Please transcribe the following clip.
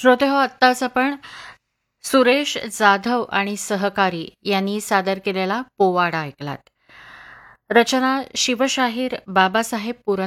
श्रोतेहो, आत्ताच आपण सुरेश जाधव आणि सहकारी यांनी सादर केलेला पोवाडा ऐकलात. रचना शिवशाहीर बाबासाहेब